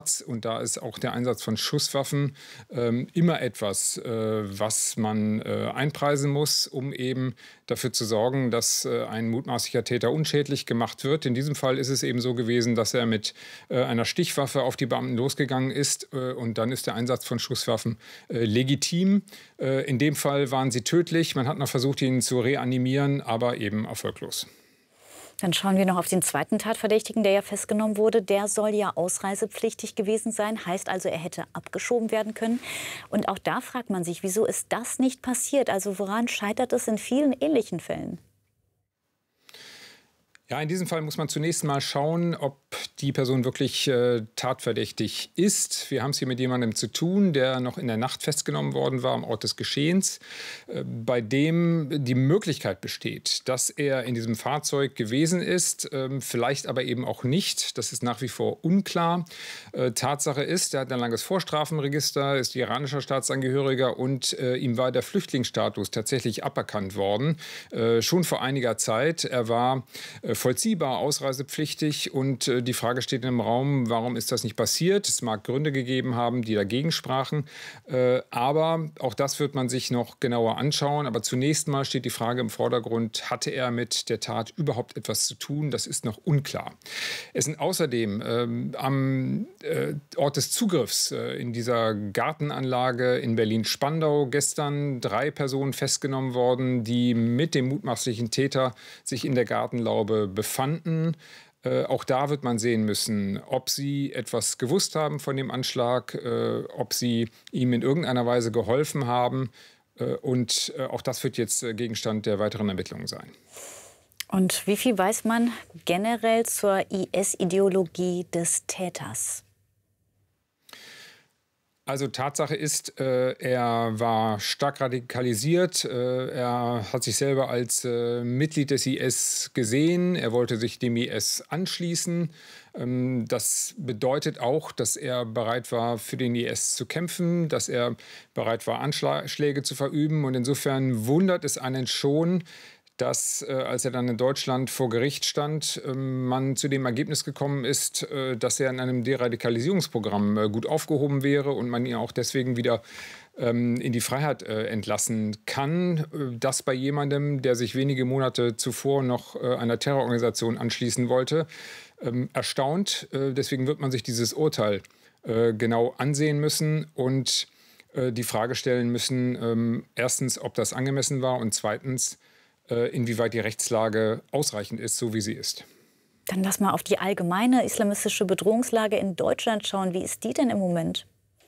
Und da ist auch der Einsatz von Schusswaffen immer etwas, was man einpreisen muss, um eben dafür zu sorgen, dass ein mutmaßlicher Täter unschädlich gemacht wird. In diesem Fall ist es eben so gewesen, dass er mit einer Stichwaffe auf die Beamten losgegangen ist. Und dann ist der Einsatz von Schusswaffen legitim. In dem Fall waren sie tödlich. Man hat noch versucht, ihn zu reanimieren, aber eben erfolglos. Dann schauen wir noch auf den zweiten Tatverdächtigen, der ja festgenommen wurde. Der soll ja ausreisepflichtig gewesen sein. Heißt also, er hätte abgeschoben werden können. Und auch da fragt man sich, wieso ist das nicht passiert? Also woran scheitert es in vielen ähnlichen Fällen? Ja, in diesem Fall muss man zunächst mal schauen, ob die Person wirklich tatverdächtig ist. Wir haben es hier mit jemandem zu tun, der noch in der Nacht festgenommen worden war am Ort des Geschehens, bei dem die Möglichkeit besteht, dass er in diesem Fahrzeug gewesen ist, vielleicht aber eben auch nicht. Das ist nach wie vor unklar. Tatsache ist, er hat ein langes Vorstrafenregister, ist iranischer Staatsangehöriger und ihm war der Flüchtlingsstatus tatsächlich aberkannt worden, schon vor einiger Zeit. Er war vollziehbar ausreisepflichtig und die Frage steht im Raum, warum ist das nicht passiert? Es mag Gründe gegeben haben, die dagegen sprachen, aber auch das wird man sich noch genauer anschauen. Aber zunächst mal steht die Frage im Vordergrund, hatte er mit der Tat überhaupt etwas zu tun? Das ist noch unklar. Es sind außerdem am Ort des Zugriffs in dieser Gartenanlage in Berlin-Spandau gestern 3 Personen festgenommen worden, die mit dem mutmaßlichen Täter sich in der Gartenlaube befanden. Auch da wird man sehen müssen, ob sie etwas gewusst haben von dem Anschlag, ob sie ihm in irgendeiner Weise geholfen haben. Und auch das wird jetzt Gegenstand der weiteren Ermittlungen sein. Und wie viel weiß man generell zur IS-Ideologie des Täters? Also Tatsache ist, er war stark radikalisiert. Er hat sich selber als Mitglied des IS gesehen. Er wollte sich dem IS anschließen. Das bedeutet auch, dass er bereit war, für den IS zu kämpfen, dass er bereit war, Anschläge zu verüben. Und insofern wundert es einen schon, dass, als er dann in Deutschland vor Gericht stand, man zu dem Ergebnis gekommen ist, dass er in einem Deradikalisierungsprogramm gut aufgehoben wäre und man ihn auch deswegen wieder in die Freiheit entlassen kann. Das bei jemandem, der sich wenige Monate zuvor noch einer Terrororganisation anschließen wollte, erstaunt. Deswegen wird man sich dieses Urteil genau ansehen müssen und die Frage stellen müssen, erstens, ob das angemessen war und zweitens, inwieweit die Rechtslage ausreichend ist, so wie sie ist. Dann lass mal auf die allgemeine islamistische Bedrohungslage in Deutschland schauen. Wie ist die denn im Moment?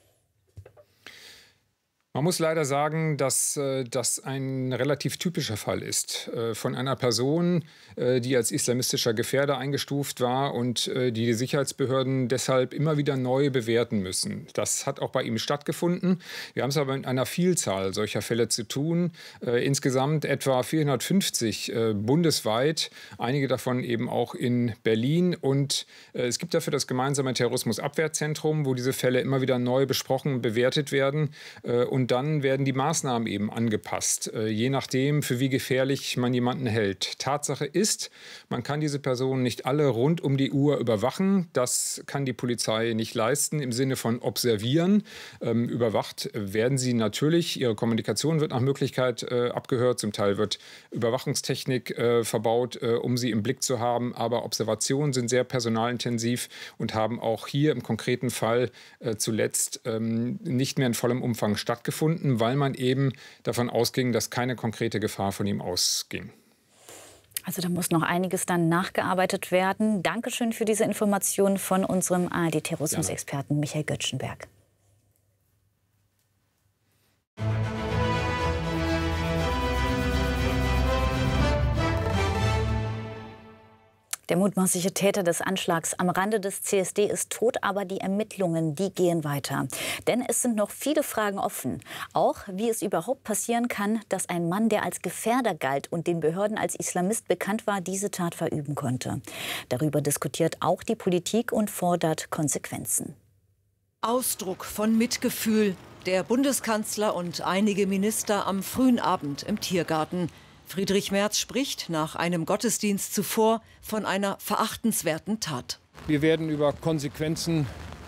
Man muss leider sagen, dass das ein relativ typischer Fall ist von einer Person, die als islamistischer Gefährder eingestuft war und die Sicherheitsbehörden deshalb immer wieder neu bewerten müssen. Das hat auch bei ihm stattgefunden. Wir haben es aber mit einer Vielzahl solcher Fälle zu tun. Insgesamt etwa 450 bundesweit, einige davon eben auch in Berlin. Und es gibt dafür das gemeinsame Terrorismusabwehrzentrum, wo diese Fälle immer wieder neu besprochen und bewertet werden. Und dann werden die Maßnahmen eben angepasst, je nachdem, für wie gefährlich man jemanden hält. Tatsache ist, man kann diese Personen nicht alle rund um die Uhr überwachen. Das kann die Polizei nicht leisten im Sinne von observieren. Überwacht werden sie natürlich. Ihre Kommunikation wird nach Möglichkeit abgehört. Zum Teil wird Überwachungstechnik verbaut, um sie im Blick zu haben. Aber Observationen sind sehr personalintensiv und haben auch hier im konkreten Fall zuletzt nicht mehr in vollem Umfang stattgefunden, weil man eben davon ausging, dass keine konkrete Gefahr von ihm ausging. Also da muss noch einiges dann nachgearbeitet werden. Dankeschön für diese Informationen von unserem ARD-Terrorismusexperten Michael Göttschenberg. Der mutmaßliche Täter des Anschlags am Rande des CSD ist tot, aber die Ermittlungen, die gehen weiter. Denn es sind noch viele Fragen offen. Auch wie es überhaupt passieren kann, dass ein Mann, der als Gefährder galt und den Behörden als Islamist bekannt war, diese Tat verüben konnte. Darüber diskutiert auch die Politik und fordert Konsequenzen. Ausdruck von Mitgefühl. Der Bundeskanzler und einige Minister am frühen Abend im Tiergarten. Friedrich Merz spricht nach einem Gottesdienst zuvor von einer verachtenswerten Tat. Wir werden über Konsequenzen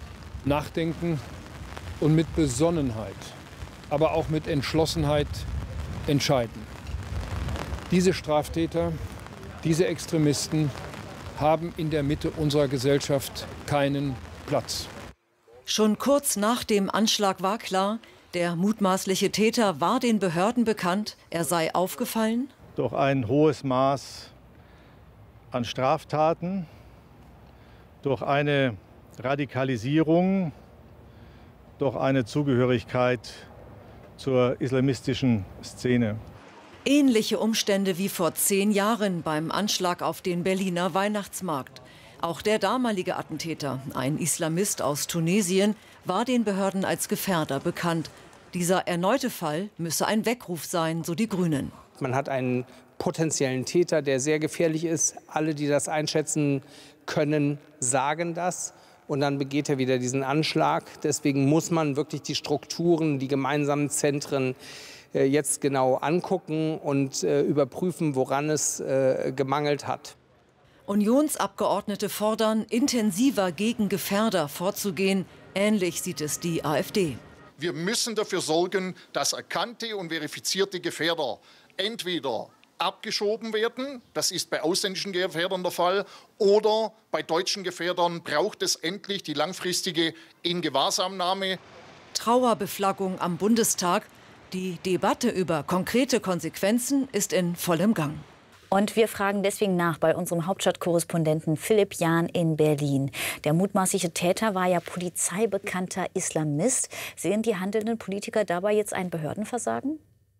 nachdenken und mit Besonnenheit, aber auch mit Entschlossenheit entscheiden. Diese Straftäter, diese Extremisten haben in der Mitte unserer Gesellschaft keinen Platz. Schon kurz nach dem Anschlag war klar, der mutmaßliche Täter war den Behörden bekannt, er sei aufgefallen. Durch ein hohes Maß an Straftaten, durch eine Radikalisierung, durch eine Zugehörigkeit zur islamistischen Szene. Ähnliche Umstände wie vor 10 Jahren beim Anschlag auf den Berliner Weihnachtsmarkt. Auch der damalige Attentäter, ein Islamist aus Tunesien, war den Behörden als Gefährder bekannt. Dieser erneute Fall müsse ein Weckruf sein, so die Grünen. Man hat einen potenziellen Täter, der sehr gefährlich ist. Alle, die das einschätzen können, sagen das. Und dann begeht er wieder diesen Anschlag. Deswegen muss man wirklich die Strukturen, die gemeinsamen Zentren jetzt genau angucken und überprüfen, woran es gemangelt hat. Unionsabgeordnete fordern, intensiver gegen Gefährder vorzugehen. Ähnlich sieht es die AfD. Wir müssen dafür sorgen, dass erkannte und verifizierte Gefährder entweder abgeschoben werden, das ist bei ausländischen Gefährdern der Fall, oder bei deutschen Gefährdern braucht es endlich die langfristige Ingewahrsamnahme. Trauerbeflaggung am Bundestag. Die Debatte über konkrete Konsequenzen ist in vollem Gang. Und wir fragen deswegen nach bei unserem Hauptstadtkorrespondenten Philipp Jahn in Berlin. Der mutmaßliche Täter war ja polizeibekannter Islamist. Sehen die handelnden Politiker dabei jetzt ein Behördenversagen?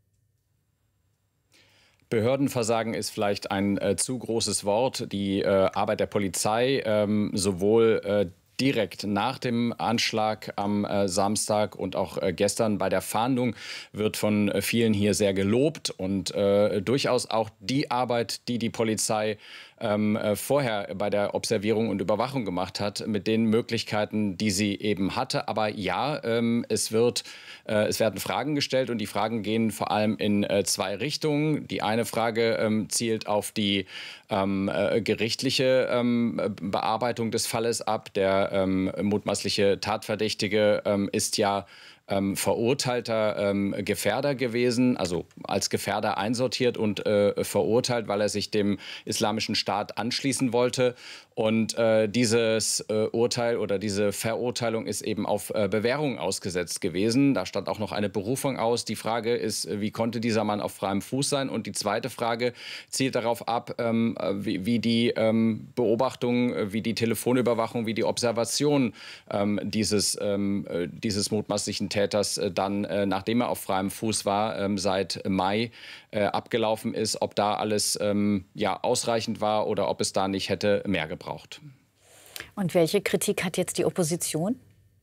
Behördenversagen ist vielleicht ein zu großes Wort. Die Arbeit der Polizei, sowohl direkt nach dem Anschlag am Samstag und auch gestern bei der Fahndung, wird von vielen hier sehr gelobt. Und durchaus auch die Arbeit, die die Polizei vorher bei der Observierung und Überwachung gemacht hat, mit den Möglichkeiten, die sie eben hatte. Aber ja, es werden Fragen gestellt und die Fragen gehen vor allem in 2 Richtungen. Die eine Frage zielt auf die gerichtliche Bearbeitung des Falles ab. Der mutmaßliche Tatverdächtige ist ja verurteilter Gefährder gewesen, also als Gefährder einsortiert und verurteilt, weil er sich dem Islamischen Staat anschließen wollte. Und dieses Urteil oder diese Verurteilung ist eben auf Bewährung ausgesetzt gewesen. Da stand auch noch eine Berufung aus. Die Frage ist, wie konnte dieser Mann auf freiem Fuß sein? Und die zweite Frage zielt darauf ab, wie die Beobachtung, wie die Telefonüberwachung, wie die Observation dieses mutmaßlichen Täters dann, nachdem er auf freiem Fuß war, seit Mai abgelaufen ist, ob da alles ausreichend war oder ob es da nicht hätte mehr gebraucht. Und welche Kritik hat jetzt die Opposition?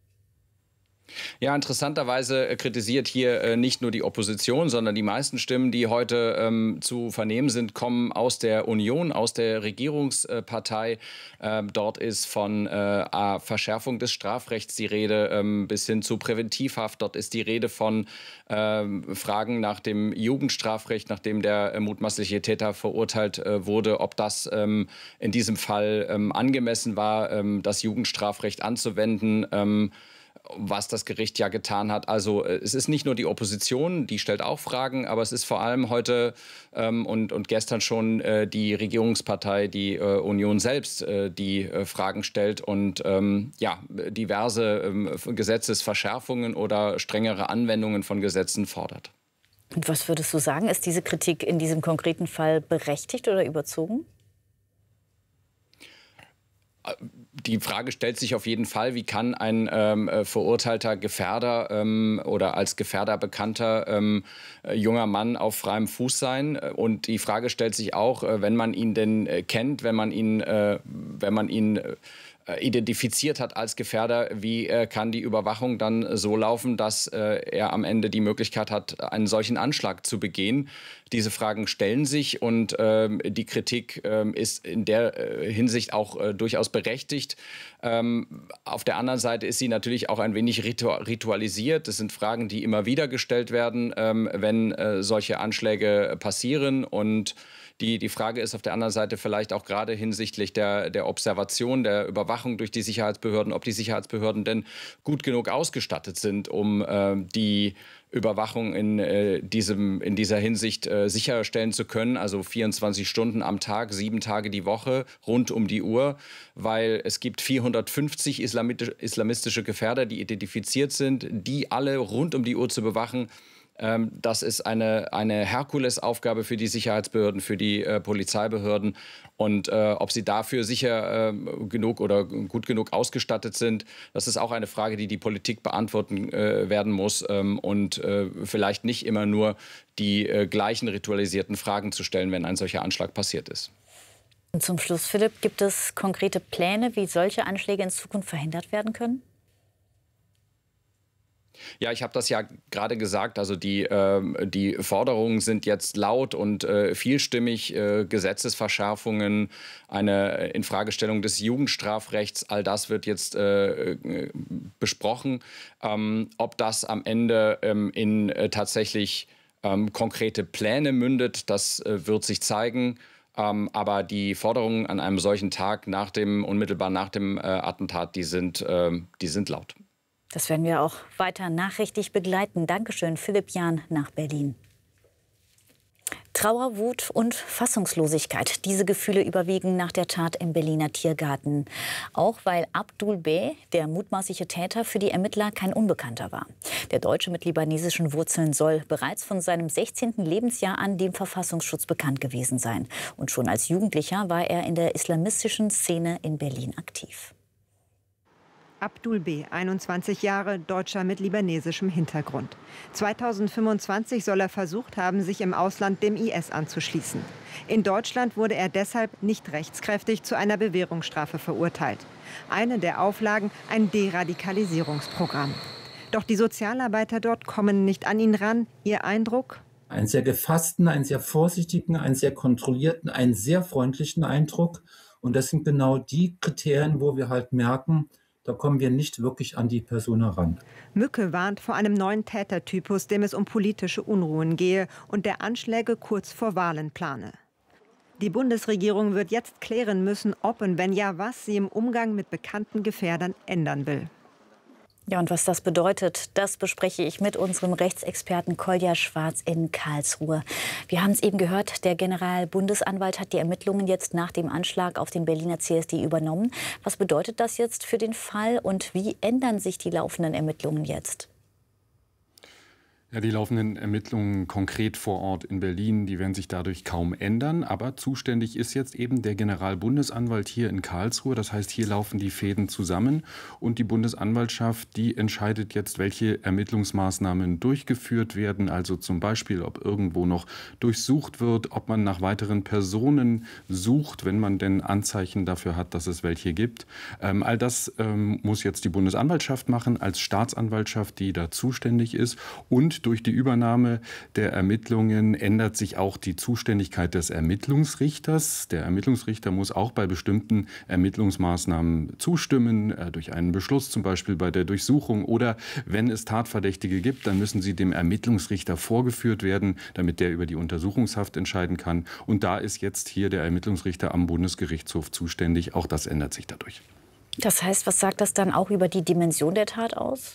Ja, interessanterweise kritisiert hier nicht nur die Opposition, sondern die meisten Stimmen, die heute zu vernehmen sind, kommen aus der Union, aus der Regierungspartei. Dort ist von Verschärfung des Strafrechts die Rede bis hin zu Präventivhaft. Dort ist die Rede von Fragen nach dem Jugendstrafrecht, nachdem der mutmaßliche Täter verurteilt wurde, ob das in diesem Fall angemessen war, das Jugendstrafrecht anzuwenden, was das Gericht ja getan hat. Also es ist nicht nur die Opposition, die stellt auch Fragen, aber es ist vor allem heute und gestern schon die Regierungspartei, die Union selbst, die Fragen stellt und diverse Gesetzesverschärfungen oder strengere Anwendungen von Gesetzen fordert. Und was würdest du sagen, ist diese Kritik in diesem konkreten Fall berechtigt oder überzogen? Die Frage stellt sich auf jeden Fall, wie kann ein verurteilter Gefährder oder als Gefährder bekannter junger Mann auf freiem Fuß sein? Und die Frage stellt sich auch, wenn man ihn denn kennt, wenn man ihn identifiziert hat als Gefährder, wie kann die Überwachung dann so laufen, dass er am Ende die Möglichkeit hat, einen solchen Anschlag zu begehen? Diese Fragen stellen sich und die Kritik ist in der Hinsicht auch durchaus berechtigt. Auf der anderen Seite ist sie natürlich auch ein wenig ritualisiert. Das sind Fragen, die immer wieder gestellt werden, wenn solche Anschläge passieren. Und die Frage ist auf der anderen Seite vielleicht auch gerade hinsichtlich der Observation, der Überwachung Überwachung durch die Sicherheitsbehörden, ob die Sicherheitsbehörden denn gut genug ausgestattet sind, um die Überwachung in dieser Hinsicht sicherstellen zu können, also 24 Stunden am Tag, 7 Tage die Woche, rund um die Uhr, weil es gibt 450 islamistische Gefährder, die identifiziert sind, die alle rund um die Uhr zu bewachen. Das ist eine Herkulesaufgabe für die Sicherheitsbehörden, für die Polizeibehörden. Und ob sie dafür sicher genug oder gut genug ausgestattet sind, das ist auch eine Frage, die die Politik beantworten werden muss. Und vielleicht nicht immer nur die gleichen ritualisierten Fragen zu stellen, wenn ein solcher Anschlag passiert ist. Und zum Schluss, Philipp, gibt es konkrete Pläne, wie solche Anschläge in Zukunft verhindert werden können? Ja, ich habe das ja gerade gesagt. Also die Forderungen sind jetzt laut und vielstimmig. Gesetzesverschärfungen, eine Infragestellung des Jugendstrafrechts, all das wird jetzt besprochen. Ob das am Ende in tatsächlich konkrete Pläne mündet, das wird sich zeigen. Aber die Forderungen an einem solchen Tag unmittelbar nach dem Attentat, die sind laut. Das werden wir auch weiter nachrichtig begleiten. Dankeschön, Philipp Jahn nach Berlin. Trauer, Wut und Fassungslosigkeit. Diese Gefühle überwiegen nach der Tat im Berliner Tiergarten. Auch weil Abdul B., der mutmaßliche Täter, für die Ermittler kein Unbekannter war. Der Deutsche mit libanesischen Wurzeln soll bereits von seinem 16. Lebensjahr an dem Verfassungsschutz bekannt gewesen sein. Und schon als Jugendlicher war er in der islamistischen Szene in Berlin aktiv. Abdul B., 21 Jahre, Deutscher mit libanesischem Hintergrund. 2025 soll er versucht haben, sich im Ausland dem IS anzuschließen. In Deutschland wurde er deshalb nicht rechtskräftig zu einer Bewährungsstrafe verurteilt. Eine der Auflagen, ein Deradikalisierungsprogramm. Doch die Sozialarbeiter dort kommen nicht an ihn ran. Ihr Eindruck? Einen sehr gefassten, einen sehr vorsichtigen, einen sehr kontrollierten, einen sehr freundlichen Eindruck. Und das sind genau die Kriterien, wo wir halt merken, da kommen wir nicht wirklich an die Person heran. Mücke warnt vor einem neuen Tätertypus, dem es um politische Unruhen gehe und der Anschläge kurz vor Wahlen plane. Die Bundesregierung wird jetzt klären müssen, ob und wenn ja, was sie im Umgang mit bekannten Gefährdern ändern will. Ja, und was das bedeutet, das bespreche ich mit unserem Rechtsexperten Kolja Schwarz in Karlsruhe. Wir haben es eben gehört, der Generalbundesanwalt hat die Ermittlungen jetzt nach dem Anschlag auf den Berliner CSD übernommen. Was bedeutet das jetzt für den Fall und wie ändern sich die laufenden Ermittlungen jetzt? Ja, die laufenden Ermittlungen konkret vor Ort in Berlin, die werden sich dadurch kaum ändern. Aber zuständig ist jetzt eben der Generalbundesanwalt hier in Karlsruhe. Das heißt, hier laufen die Fäden zusammen. Und die Bundesanwaltschaft, die entscheidet jetzt, welche Ermittlungsmaßnahmen durchgeführt werden. Also zum Beispiel, ob irgendwo noch durchsucht wird, ob man nach weiteren Personen sucht, wenn man denn Anzeichen dafür hat, dass es welche gibt. All das muss jetzt die Bundesanwaltschaft machen als Staatsanwaltschaft, die da zuständig ist. Und durch die Übernahme der Ermittlungen ändert sich auch die Zuständigkeit des Ermittlungsrichters. Der Ermittlungsrichter muss auch bei bestimmten Ermittlungsmaßnahmen zustimmen, durch einen Beschluss zum Beispiel bei der Durchsuchung. Oder wenn es Tatverdächtige gibt, dann müssen sie dem Ermittlungsrichter vorgeführt werden, damit der über die Untersuchungshaft entscheiden kann. Und da ist jetzt hier der Ermittlungsrichter am Bundesgerichtshof zuständig. Auch das ändert sich dadurch. Das heißt, was sagt das dann auch über die Dimension der Tat aus?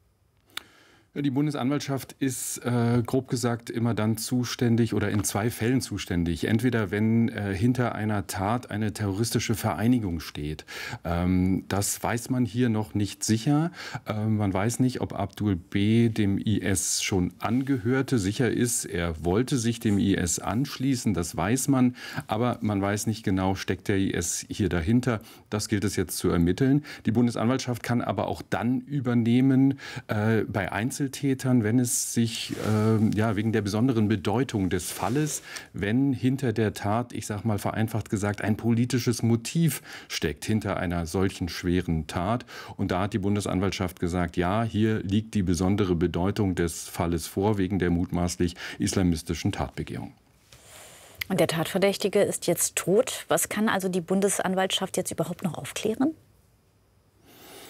Die Bundesanwaltschaft ist grob gesagt immer dann zuständig oder in 2 Fällen zuständig. Entweder wenn hinter einer Tat eine terroristische Vereinigung steht. Das weiß man hier noch nicht sicher. Man weiß nicht, ob Abdul B. dem IS schon angehörte. Sicher ist, er wollte sich dem IS anschließen, das weiß man. Aber man weiß nicht genau, steckt der IS hier dahinter. Das gilt es jetzt zu ermitteln. Die Bundesanwaltschaft kann aber auch dann übernehmen bei Einzeltätern, wenn es sich wegen der besonderen Bedeutung des Falles, wenn hinter der Tat, ich sage mal vereinfacht gesagt, ein politisches Motiv steckt hinter einer solchen schweren Tat. Und da hat die Bundesanwaltschaft gesagt, ja, hier liegt die besondere Bedeutung des Falles vor, wegen der mutmaßlich islamistischen Tatbegehung. Und der Tatverdächtige ist jetzt tot. Was kann also die Bundesanwaltschaft jetzt überhaupt noch aufklären?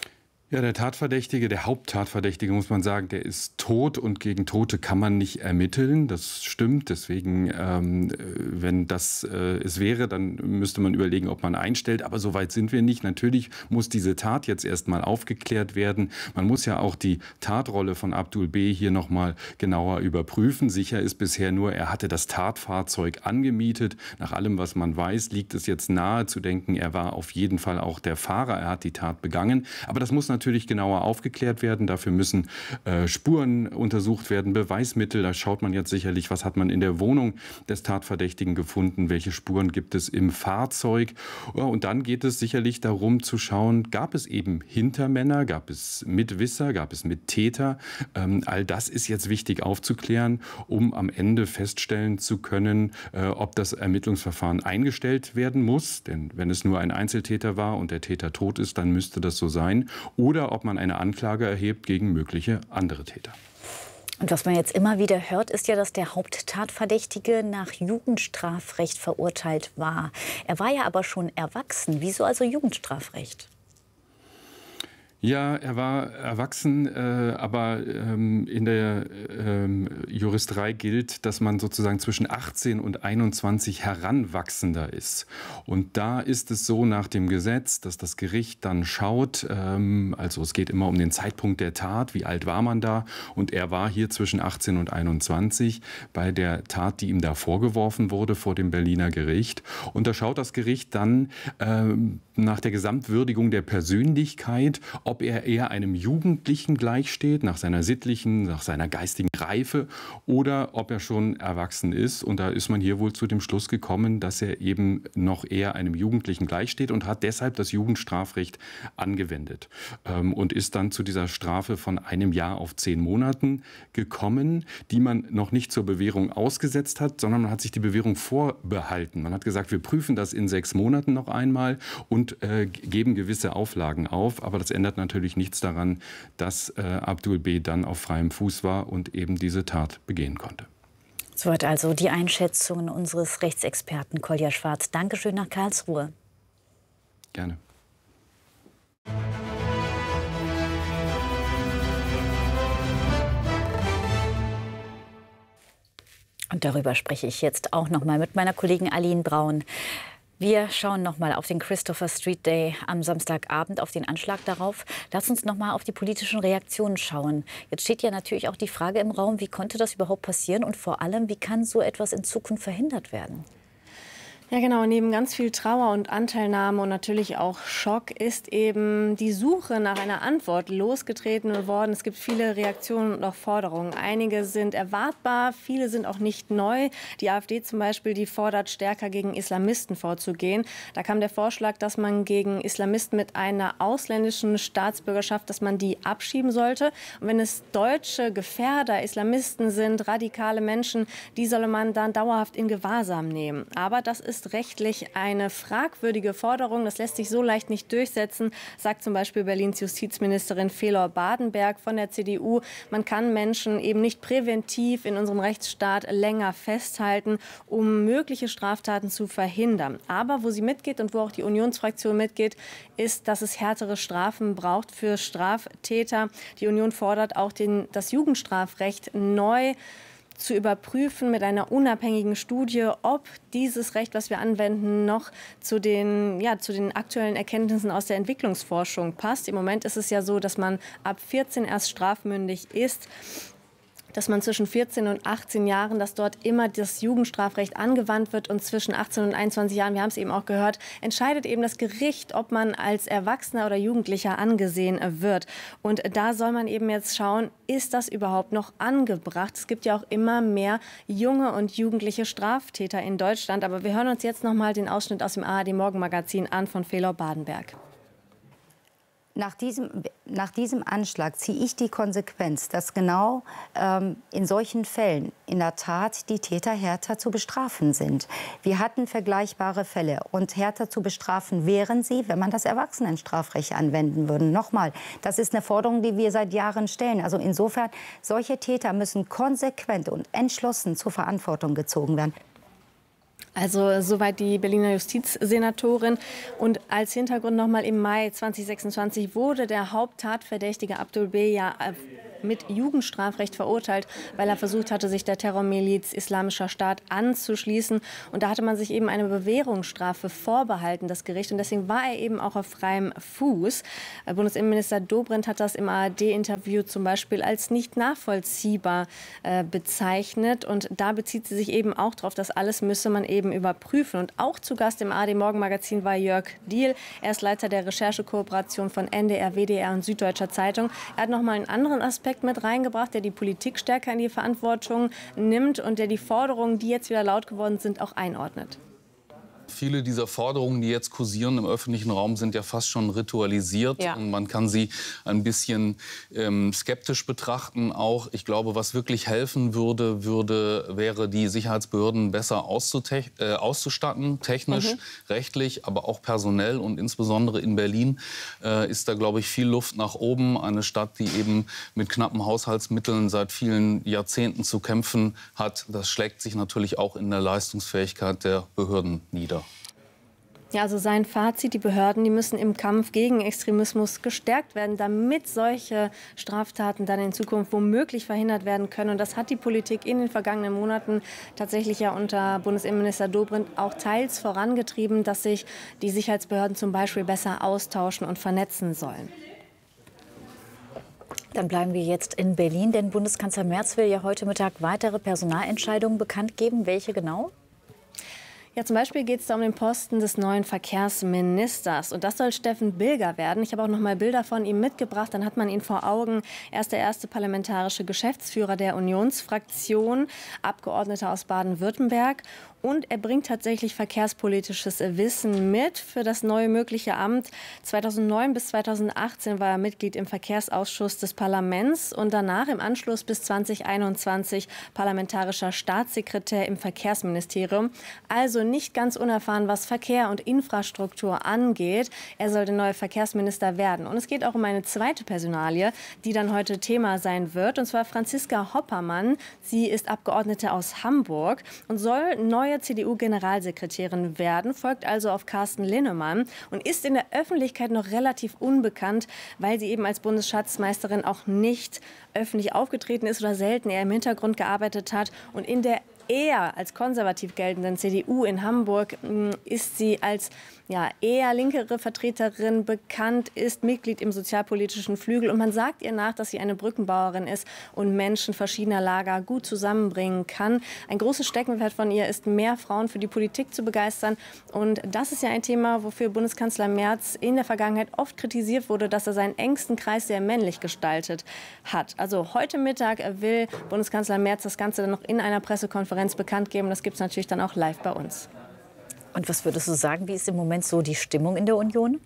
Ja, der Tatverdächtige, der Haupttatverdächtige, muss man sagen, der ist tot und gegen Tote kann man nicht ermitteln. Das stimmt. Deswegen, wenn das es wäre, dann müsste man überlegen, ob man einstellt. Aber so weit sind wir nicht. Natürlich muss diese Tat jetzt erstmal aufgeklärt werden. Man muss ja auch die Tatrolle von Abdul B. hier nochmal genauer überprüfen. Sicher ist bisher nur, er hatte das Tatfahrzeug angemietet. Nach allem, was man weiß, liegt es jetzt nahe zu denken, er war auf jeden Fall auch der Fahrer. Er hat die Tat begangen. Aber das muss natürlich genauer aufgeklärt werden. Dafür müssen Spuren untersucht werden, Beweismittel. Da schaut man jetzt sicherlich, was hat man in der Wohnung des Tatverdächtigen gefunden, welche Spuren gibt es im Fahrzeug. Und dann geht es sicherlich darum zu schauen, gab es eben Hintermänner, gab es Mitwisser, gab es Mittäter. All das ist jetzt wichtig aufzuklären, um am Ende feststellen zu können, ob das Ermittlungsverfahren eingestellt werden muss. Denn wenn es nur ein Einzeltäter war und der Täter tot ist, dann müsste das so sein. Oder ob man eine Anklage erhebt gegen mögliche andere Täter. Und was man jetzt immer wieder hört, ist ja, dass der Haupttatverdächtige nach Jugendstrafrecht verurteilt war. Er war ja aber schon erwachsen. Wieso also Jugendstrafrecht? Ja, er war erwachsen, aber in der Juristerei gilt, dass man sozusagen zwischen 18 und 21 Heranwachsender ist. Und da ist es so nach dem Gesetz, dass das Gericht dann schaut, also es geht immer um den Zeitpunkt der Tat, wie alt war man da? Und er war hier zwischen 18 und 21 bei der Tat, die ihm da vorgeworfen wurde vor dem Berliner Gericht. Und da schaut das Gericht dann nach der Gesamtwürdigung der Persönlichkeit, ob er eher einem Jugendlichen gleichsteht, nach seiner sittlichen, nach seiner geistigen Reife, oder ob er schon erwachsen ist. Und da ist man hier wohl zu dem Schluss gekommen, dass er eben noch eher einem Jugendlichen gleichsteht und hat deshalb das Jugendstrafrecht angewendet. Und ist dann zu dieser Strafe von 1 Jahr auf 10 Monaten gekommen, die man noch nicht zur Bewährung ausgesetzt hat, sondern man hat sich die Bewährung vorbehalten. Man hat gesagt, wir prüfen das in 6 Monaten noch einmal und geben gewisse Auflagen auf. Aber das ändert natürlich nichts daran, dass Abdul B. dann auf freiem Fuß war und eben diese Tat begehen konnte. Soweit also die Einschätzungen unseres Rechtsexperten Kolja Schwarz. Dankeschön nach Karlsruhe. Gerne. Und darüber spreche ich jetzt auch noch mal mit meiner Kollegin Aline Braun. Wir schauen noch mal auf den Christopher Street Day am Samstagabend, auf den Anschlag darauf. Lass uns noch mal auf die politischen Reaktionen schauen. Jetzt steht ja natürlich auch die Frage im Raum, wie konnte das überhaupt passieren und vor allem, wie kann so etwas in Zukunft verhindert werden? Ja genau, neben ganz viel Trauer und Anteilnahme und natürlich auch Schock ist eben die Suche nach einer Antwort losgetreten worden. Es gibt viele Reaktionen und auch Forderungen. Einige sind erwartbar, viele sind auch nicht neu. Die AfD zum Beispiel, die fordert, stärker gegen Islamisten vorzugehen. Da kam der Vorschlag, dass man gegen Islamisten mit einer ausländischen Staatsbürgerschaft, dass man die abschieben sollte. Und wenn es deutsche Gefährder, Islamisten sind, radikale Menschen, die solle man dann dauerhaft in Gewahrsam nehmen. Aber das ist rechtlich eine fragwürdige Forderung. Das lässt sich so leicht nicht durchsetzen, sagt zum Beispiel Berlins Justizministerin Fehlor Badenberg von der CDU. Man kann Menschen eben nicht präventiv in unserem Rechtsstaat länger festhalten, um mögliche Straftaten zu verhindern. Aber wo sie mitgeht und wo auch die Unionsfraktion mitgeht, ist, dass es härtere Strafen braucht für Straftäter. Die Union fordert auch das Jugendstrafrecht neu zu überprüfen mit einer unabhängigen Studie, ob dieses Recht, was wir anwenden, noch zu den aktuellen Erkenntnissen aus der Entwicklungsforschung passt. Im Moment ist es ja so, dass man ab 14 erst strafmündig ist, dass man zwischen 14 und 18 Jahren, dass dort immer das Jugendstrafrecht angewandt wird und zwischen 18 und 21 Jahren, wir haben es eben auch gehört, entscheidet eben das Gericht, ob man als Erwachsener oder Jugendlicher angesehen wird. Und da soll man eben jetzt schauen, ist das überhaupt noch angebracht? Es gibt ja auch immer mehr junge und jugendliche Straftäter in Deutschland. Aber wir hören uns jetzt noch mal den Ausschnitt aus dem ARD-Morgenmagazin an von Fehlor Badenberg. Nach diesem Anschlag ziehe ich die Konsequenz, dass genau in solchen Fällen in der Tat die Täter härter zu bestrafen sind. Wir hatten vergleichbare Fälle und härter zu bestrafen wären sie, wenn man das Erwachsenenstrafrecht anwenden würde. Nochmal, das ist eine Forderung, die wir seit Jahren stellen. Also insofern, solche Täter müssen konsequent und entschlossen zur Verantwortung gezogen werden. Also soweit die Berliner Justizsenatorin. Und als Hintergrund nochmal: Im Mai 2026 wurde der Haupttatverdächtige Abdul B. ja mit Jugendstrafrecht verurteilt, weil er versucht hatte, sich der Terrormiliz Islamischer Staat anzuschließen. Und da hatte man sich eben eine Bewährungsstrafe vorbehalten, das Gericht. Und deswegen war er eben auch auf freiem Fuß. Bundesinnenminister Dobrindt hat das im ARD-Interview zum Beispiel als nicht nachvollziehbar bezeichnet. Und da bezieht sie sich eben auch darauf, das alles müsse man eben überprüfen. Und auch zu Gast im ARD-Morgenmagazin war Jörg Diehl. Er ist Leiter der Recherchekooperation von NDR, WDR und Süddeutscher Zeitung. Er hat noch mal einen anderen Aspekt mit reingebracht, der die Politik stärker in die Verantwortung nimmt und der die Forderungen, die jetzt wieder laut geworden sind, auch einordnet. Viele dieser Forderungen, die jetzt kursieren im öffentlichen Raum, sind ja fast schon ritualisiert. Ja. Und man kann sie ein bisschen skeptisch betrachten. Auch, ich glaube, was wirklich helfen wäre, die Sicherheitsbehörden besser auszustatten, technisch, rechtlich, aber auch personell. Und insbesondere in Berlin ist da, glaube ich, viel Luft nach oben. Eine Stadt, die eben mit knappen Haushaltsmitteln seit vielen Jahrzehnten zu kämpfen hat. Das schlägt sich natürlich auch in der Leistungsfähigkeit der Behörden nieder. Ja, also sein Fazit: Die Behörden, die müssen im Kampf gegen Extremismus gestärkt werden, damit solche Straftaten dann in Zukunft womöglich verhindert werden können. Und das hat die Politik in den vergangenen Monaten tatsächlich ja unter Bundesinnenminister Dobrindt auch teils vorangetrieben, dass sich die Sicherheitsbehörden zum Beispiel besser austauschen und vernetzen sollen. Dann bleiben wir jetzt in Berlin, denn Bundeskanzler Merz will ja heute Mittag weitere Personalentscheidungen bekannt geben. Welche genau? Ja, zum Beispiel geht es da um den Posten des neuen Verkehrsministers. Und das soll Steffen Bilger werden. Ich habe auch noch mal Bilder von ihm mitgebracht. Dann hat man ihn vor Augen. Er ist der erste parlamentarische Geschäftsführer der Unionsfraktion, Abgeordneter aus Baden-Württemberg. Und er bringt tatsächlich verkehrspolitisches Wissen mit für das neue mögliche Amt. 2009 bis 2018 war er Mitglied im Verkehrsausschuss des Parlaments und danach im Anschluss bis 2021 parlamentarischer Staatssekretär im Verkehrsministerium. Also nicht ganz unerfahren, was Verkehr und Infrastruktur angeht. Er soll der neue Verkehrsminister werden. Und es geht auch um eine zweite Personalie, die dann heute Thema sein wird, und zwar Franziska Hoppermann. Sie ist Abgeordnete aus Hamburg und soll neue CDU-Generalsekretärin werden, folgt also auf Carsten Linnemann und ist in der Öffentlichkeit noch relativ unbekannt, weil sie eben als Bundesschatzmeisterin auch nicht öffentlich aufgetreten ist oder selten eher im Hintergrund gearbeitet hat. Und in der eher als konservativ geltenden CDU in Hamburg ist sie als eher linkere Vertreterin bekannt, ist Mitglied im sozialpolitischen Flügel. Und man sagt ihr nach, dass sie eine Brückenbauerin ist und Menschen verschiedener Lager gut zusammenbringen kann. Ein großes Steckenpferd von ihr ist, mehr Frauen für die Politik zu begeistern. Und das ist ja ein Thema, wofür Bundeskanzler Merz in der Vergangenheit oft kritisiert wurde, dass er seinen engsten Kreis sehr männlich gestaltet hat. Also heute Mittag will Bundeskanzler Merz das Ganze dann noch in einer Pressekonferenz bekannt geben. Das gibt es natürlich dann auch live bei uns. Und was würdest du sagen, wie ist im Moment so die Stimmung in der Union?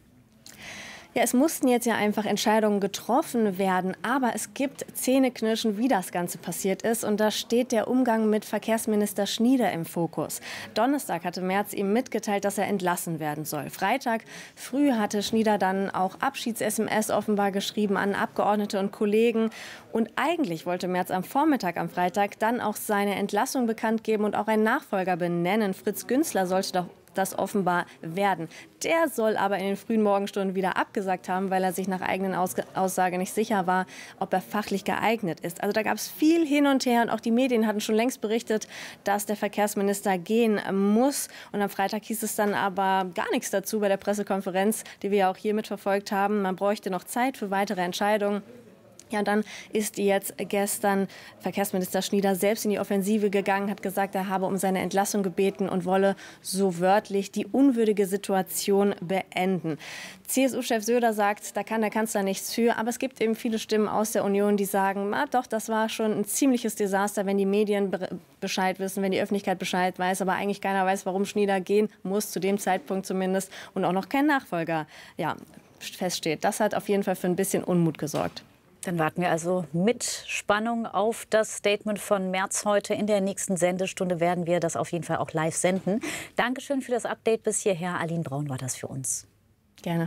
Ja, es mussten jetzt ja einfach Entscheidungen getroffen werden, aber es gibt Zähneknirschen, wie das Ganze passiert ist. Und da steht der Umgang mit Verkehrsminister Schnieder im Fokus. Donnerstag hatte Merz ihm mitgeteilt, dass er entlassen werden soll. Freitag früh hatte Schnieder dann auch Abschieds-SMS offenbar geschrieben an Abgeordnete und Kollegen. Und eigentlich wollte Merz am Vormittag am Freitag dann auch seine Entlassung bekannt geben und auch einen Nachfolger benennen. Fritz Günzler sollte doch das offenbar werden. Der soll aber in den frühen Morgenstunden wieder abgesagt haben, weil er sich nach eigenen Aussage nicht sicher war, ob er fachlich geeignet ist. Also da gab es viel hin und her und auch die Medien hatten schon längst berichtet, dass der Verkehrsminister gehen muss. Und am Freitag hieß es dann aber gar nichts dazu bei der Pressekonferenz, die wir ja auch hier mitverfolgt haben. Man bräuchte noch Zeit für weitere Entscheidungen. Ja, und dann ist jetzt gestern Verkehrsminister Schnieder selbst in die Offensive gegangen, hat gesagt, er habe um seine Entlassung gebeten und wolle so wörtlich die unwürdige Situation beenden. CSU-Chef Söder sagt, da kann der Kanzler nichts für, aber es gibt eben viele Stimmen aus der Union, die sagen, doch, das war schon ein ziemliches Desaster, wenn die Medien Bescheid wissen, wenn die Öffentlichkeit Bescheid weiß, aber eigentlich keiner weiß, warum Schnieder gehen muss, zu dem Zeitpunkt zumindest, und auch noch kein Nachfolger feststeht. Das hat auf jeden Fall für ein bisschen Unmut gesorgt. Dann warten wir also mit Spannung auf das Statement von Merz heute. In der nächsten Sendestunde werden wir das auf jeden Fall auch live senden. Dankeschön für das Update bis hierher. Aline Braun war das für uns. Gerne.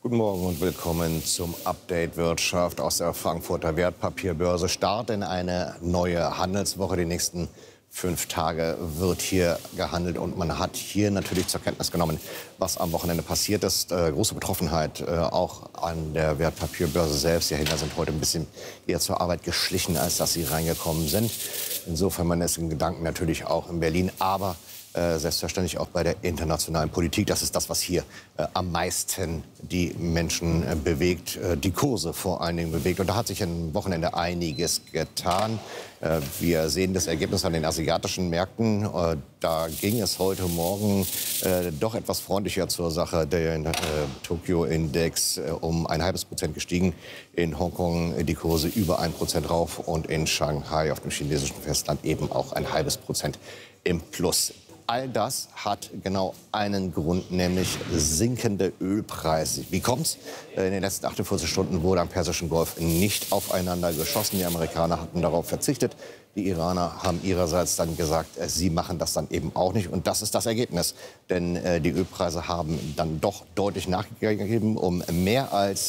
Guten Morgen und willkommen zum Update Wirtschaft aus der Frankfurter Wertpapierbörse. Start in eine neue Handelswoche. Die nächsten 5 Tage wird hier gehandelt und man hat hier natürlich zur Kenntnis genommen, was am Wochenende passiert ist. Große Betroffenheit auch an der Wertpapierbörse selbst. Die Händler sind heute ein bisschen eher zur Arbeit geschlichen, als dass sie reingekommen sind. Insofern man ist in Gedanken natürlich auch in Berlin, aber selbstverständlich auch bei der internationalen Politik. Das ist das, was hier am meisten die Menschen bewegt, die Kurse vor allen Dingen bewegt. Und da hat sich am Wochenende einiges getan. Wir sehen das Ergebnis an den asiatischen Märkten. Da ging es heute Morgen doch etwas freundlicher zur Sache. Der Tokio-Index um 0,5% gestiegen. In Hongkong die Kurse über 1% rauf und in Shanghai auf dem chinesischen Festland eben auch 0,5% im Plus. All das hat genau einen Grund, nämlich sinkende Ölpreise. Wie kommt's? In den letzten 48 Stunden wurde am Persischen Golf nicht aufeinander geschossen. Die Amerikaner hatten darauf verzichtet. Die Iraner haben ihrerseits dann gesagt, sie machen das dann eben auch nicht. Und das ist das Ergebnis. Denn die Ölpreise haben dann doch deutlich nachgegeben, um mehr als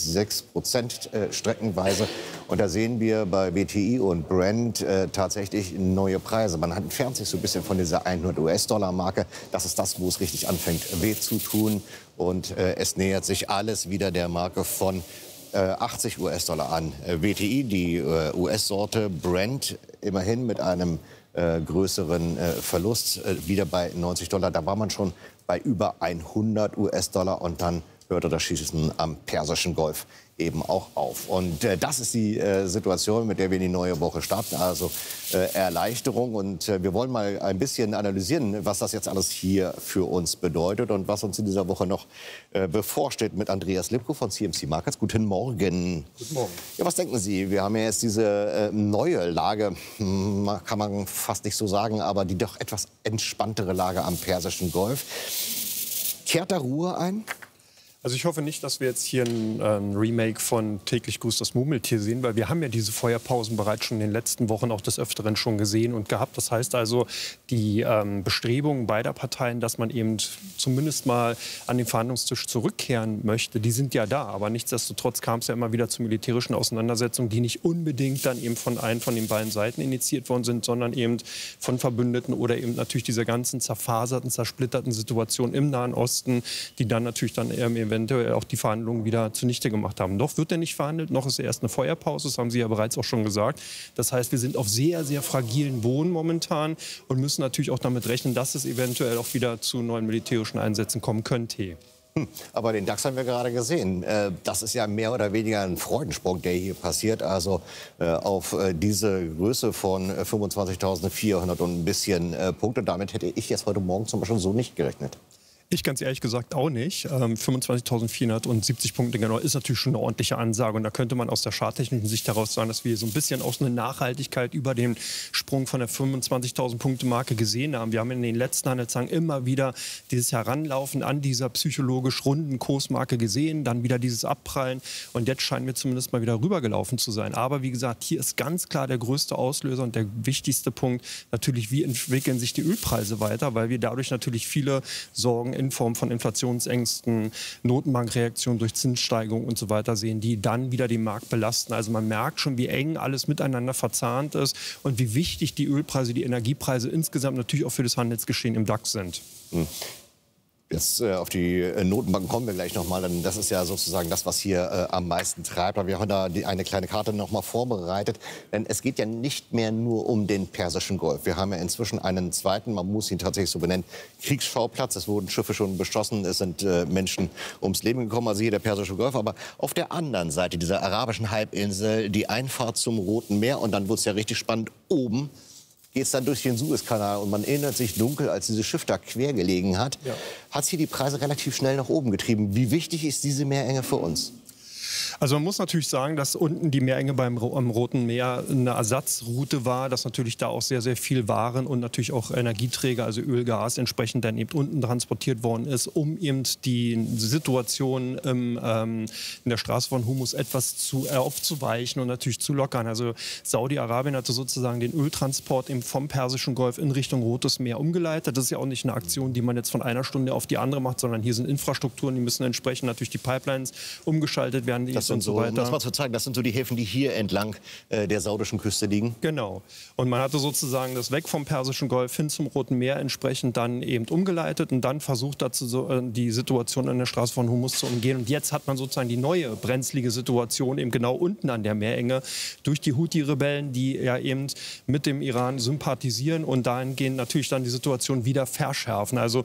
6% streckenweise. Und da sehen wir bei WTI und Brent tatsächlich neue Preise. Man entfernt sich so ein bisschen von dieser 100 US-Dollar-Marke. Das ist das, wo es richtig anfängt, weh zu tun. Und es nähert sich alles wieder der Marke von 80 US-Dollar an. WTI, die US-Sorte Brent, immerhin mit einem größeren Verlust, wieder bei 90 Dollar. Da war man schon bei über 100 US-Dollar und dann hörte das Schießen am Persischen Golf eben auch auf. Und das ist die Situation, mit der wir in die neue Woche starten. Also Erleichterung. Und wir wollen mal ein bisschen analysieren, was das jetzt alles hier für uns bedeutet und was uns in dieser Woche noch bevorsteht mit Andreas Lipko von CMC Markets. Guten Morgen. Guten Morgen. Ja, was denken Sie? Wir haben ja jetzt diese neue Lage, kann man fast nicht so sagen, aber die doch etwas entspanntere Lage am Persischen Golf. Kehrt da Ruhe ein? Also ich hoffe nicht, dass wir jetzt hier ein Remake von Täglich grüßt das Murmeltier sehen, weil wir haben ja diese Feuerpausen bereits schon in den letzten Wochen auch des Öfteren schon gesehen und gehabt. Das heißt also, die Bestrebungen beider Parteien, dass man eben zumindest mal an den Verhandlungstisch zurückkehren möchte, die sind ja da. Aber nichtsdestotrotz kam es ja immer wieder zu militärischen Auseinandersetzungen, die nicht unbedingt dann eben von einen von den beiden Seiten initiiert worden sind, sondern eben von Verbündeten oder eben natürlich dieser ganzen zerfaserten, zersplitterten Situation im Nahen Osten, die dann natürlich dann eventuell auch die Verhandlungen wieder zunichte gemacht haben. Noch wird er nicht verhandelt, noch ist erst eine Feuerpause, das haben Sie ja bereits auch schon gesagt. Das heißt, wir sind auf sehr, sehr fragilen Boden momentan und müssen natürlich auch damit rechnen, dass es eventuell auch wieder zu neuen militärischen Einsätzen kommen könnte. Aber den DAX haben wir gerade gesehen. Das ist ja mehr oder weniger ein Freudensprung, der hier passiert. Also auf diese Größe von 25.400 und ein bisschen Punkte. Damit hätte ich jetzt heute Morgen zum Beispiel so nicht gerechnet. Ich ganz ehrlich gesagt auch nicht. 25.470 Punkte genau ist natürlich schon eine ordentliche Ansage. Und da könnte man aus der charttechnischen Sicht heraus sagen, dass wir so ein bisschen auch so eine Nachhaltigkeit über den Sprung von der 25.000 Punkte Marke gesehen haben. Wir haben in den letzten Handelstagen immer wieder dieses Heranlaufen an dieser psychologisch runden Kursmarke gesehen, dann wieder dieses Abprallen. Und jetzt scheinen wir zumindest mal wieder rübergelaufen zu sein. Aber wie gesagt, hier ist ganz klar der größte Auslöser und der wichtigste Punkt natürlich, wie entwickeln sich die Ölpreise weiter, weil wir dadurch natürlich viele Sorgen in Form von Inflationsängsten, Notenbankreaktionen durch Zinssteigerung und so weiter sehen, die dann wieder den Markt belasten. Also man merkt schon, wie eng alles miteinander verzahnt ist und wie wichtig die Ölpreise, die Energiepreise insgesamt natürlich auch für das Handelsgeschehen im DAX sind. Jetzt auf die Notenbanken kommen wir gleich noch mal. Denn das ist ja sozusagen das, was hier am meisten treibt. Aber wir haben da eine kleine Karte noch mal vorbereitet. Denn es geht ja nicht mehr nur um den Persischen Golf. Wir haben ja inzwischen einen zweiten, man muss ihn tatsächlich so benennen, Kriegsschauplatz. Es wurden Schiffe schon beschossen, es sind Menschen ums Leben gekommen, also hier der Persische Golf. Aber auf der anderen Seite dieser arabischen Halbinsel die Einfahrt zum Roten Meer. Und dann wird es ja richtig spannend oben. Geht es dann durch den Suezkanal und man erinnert sich dunkel, als dieses Schiff da quer gelegen hat, hat es hier die Preise relativ schnell nach oben getrieben. Wie wichtig ist diese Meerenge für uns? Also man muss natürlich sagen, dass unten die Meerenge am Roten Meer eine Ersatzroute war, dass natürlich da auch sehr, sehr viel Waren und natürlich auch Energieträger, also Öl, Gas, entsprechend dann eben unten transportiert worden ist, um eben die Situation in der Straße von Hormuz etwas aufzuweichen und natürlich zu lockern. Also Saudi-Arabien hatte sozusagen den Öltransport eben vom Persischen Golf in Richtung Rotes Meer umgeleitet. Das ist ja auch nicht eine Aktion, die man jetzt von einer Stunde auf die andere macht, sondern hier sind Infrastrukturen, die müssen entsprechend natürlich die Pipelines umgeschaltet werden. Das sind so, um das mal zu zeigen, das sind so die Häfen, die hier entlang der saudischen Küste liegen. Genau. Und man hatte sozusagen das weg vom Persischen Golf hin zum Roten Meer entsprechend dann eben umgeleitet und dann versucht dazu die Situation an der Straße von Hormuz zu umgehen. Und jetzt hat man sozusagen die neue brenzlige Situation eben genau unten an der Meerenge durch die Houthi-Rebellen, die ja eben mit dem Iran sympathisieren und dahingehend natürlich dann die Situation wieder verschärfen. Also